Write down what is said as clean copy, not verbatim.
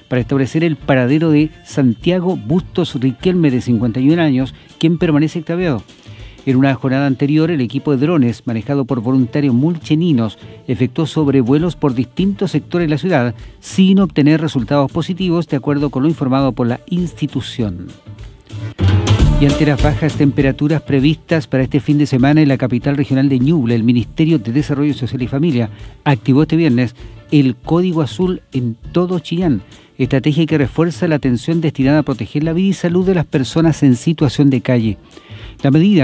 para establecer el paradero de Santiago Bustos Riquelme, de 51 años, quien permanece extraviado. En una jornada anterior, el equipo de drones, manejado por voluntarios mulcheninos, efectuó sobrevuelos por distintos sectores de la ciudad, sin obtener resultados positivos, de acuerdo con lo informado por la institución. Y ante las bajas temperaturas previstas para este fin de semana en la capital regional de Ñuble, el Ministerio de Desarrollo Social y Familia activó este viernes el Código Azul en todo Chillán, estrategia que refuerza la atención destinada a proteger la vida y salud de las personas en situación de calle. La medida